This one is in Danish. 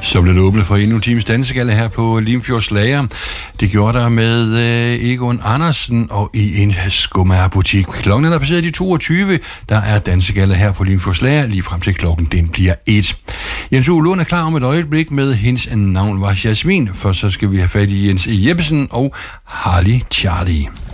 Så blev det åbnet for endnu en times dansegalla her på Limfjords Lager. Det gjorde der med Egon Andersen og i en skummerbutik. Klokken er passeret de 22. Der er dansegalla her på Limfjords Lager, lige frem til klokken den bliver 1. Jens O. Lund er klar om et øjeblik med hendes navn var Jasmin, for så skal vi have fat i Jens E. Jeppesen og Harley Charlie.